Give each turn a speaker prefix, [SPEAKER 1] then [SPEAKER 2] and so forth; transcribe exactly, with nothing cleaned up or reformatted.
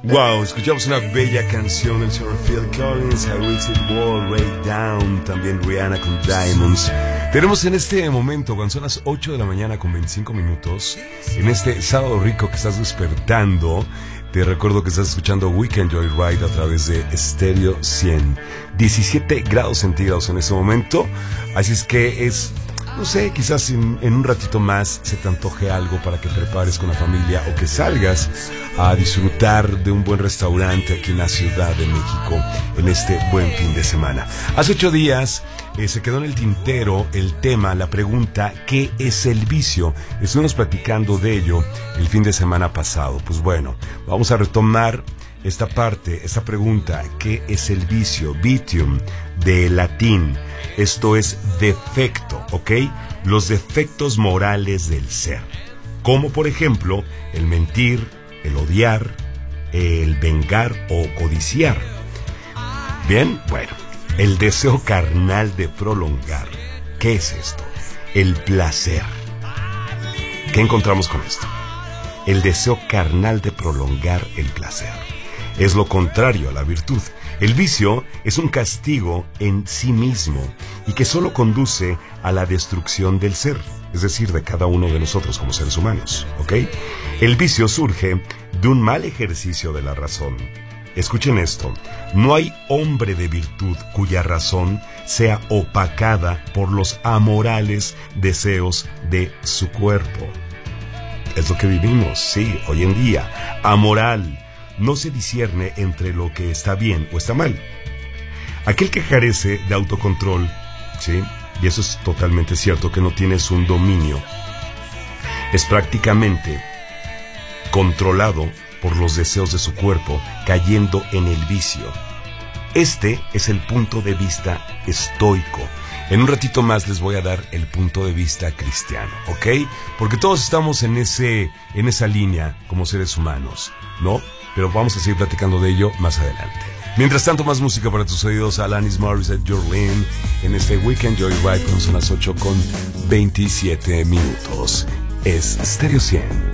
[SPEAKER 1] Wow, escuchamos una bella canción del señor Phil Collins, I Will Sit Wall Way Down, también Rihanna con Diamonds. Tenemos en este momento, cuando son las ocho de la mañana con veinticinco minutos, en este sábado rico que estás despertando, te recuerdo que estás escuchando Weekend Joyride a través de Stereo cien. diecisiete grados centígrados en este momento, así es que es... No sé, quizás en, en un ratito más se te antoje algo para que prepares con la familia o que salgas a disfrutar de un buen restaurante aquí en la Ciudad de México en este buen fin de semana. Hace ocho días eh, se quedó en el tintero el tema, la pregunta, ¿qué es el vicio? Estuvimos platicando de ello el fin de semana pasado. Pues bueno, vamos a retomar esta parte, esta pregunta, ¿qué es el vicio? Vitium, de latín. Esto es defecto, ¿ok? Los defectos morales del ser. Como por ejemplo, el mentir, el odiar, el vengar o codiciar. Bien, bueno, el deseo carnal de prolongar. ¿Qué es esto? El placer. ¿Qué encontramos con esto? El deseo carnal de prolongar el placer. Es lo contrario a la virtud. El vicio es un castigo en sí mismo y que solo conduce a la destrucción del ser, es decir, de cada uno de nosotros como seres humanos, ¿ok? El vicio surge de un mal ejercicio de la razón. Escuchen esto, no hay hombre de virtud cuya razón sea opacada por los amorales deseos de su cuerpo. Es lo que vivimos, sí, hoy en día, amoral. No se discierne entre lo que está bien o está mal. Aquel que carece de autocontrol, ¿sí? Y eso es totalmente cierto, que no tienes un dominio, es prácticamente controlado por los deseos de su cuerpo, cayendo en el vicio. Este es el punto de vista estoico. En un ratito más les voy a dar el punto de vista cristiano, ¿ok? Porque todos estamos en ese, en esa línea como seres humanos, ¿no? Pero vamos a seguir platicando de ello más adelante. Mientras tanto, más música para tus oídos. Alanis Morissette, Jolene, en este Weekend Joyride, cuando son las ocho con veintisiete minutos. Es Stereo cien.